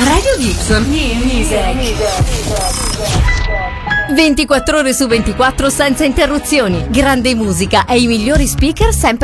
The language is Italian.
Radio Dixon. 24 ore su 24 senza interruzioni. Grande musica e i migliori speaker sempre